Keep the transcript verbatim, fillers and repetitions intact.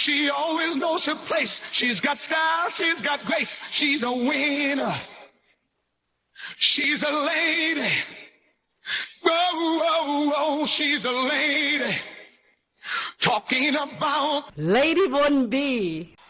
She always knows her place. She's got style, she's got grace. She's a winner. She's a lady. Whoa, whoa, whoa, she's a lady. Talking about Lady Von B.